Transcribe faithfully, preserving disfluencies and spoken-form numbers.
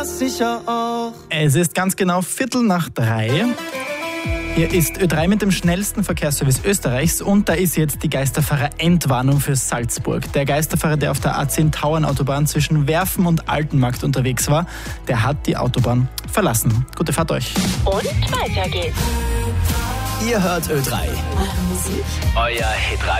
das sicher auch. Es ist ganz genau Viertel nach drei. Hier ist Ö drei mit dem schnellsten Verkehrsservice Österreichs und da ist jetzt die Geisterfahrer-Endwarnung für Salzburg. Der Geisterfahrer, der auf der A zehn Tauernautobahn zwischen Werfen und Altenmarkt unterwegs war, der hat die Autobahn verlassen. Gute Fahrt euch. Und weiter geht's. Ihr hört Ö drei. Eure Musik. Euer Hitradio.